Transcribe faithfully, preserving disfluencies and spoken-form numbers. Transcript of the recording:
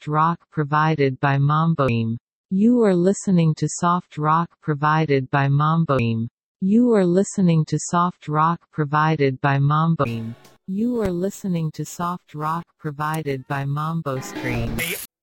soft rock provided by Mamboim. You are listening to soft rock provided by Mamboim. You are listening to soft rock provided by Mamboim. You are listening to soft rock provided by Mambo Screen.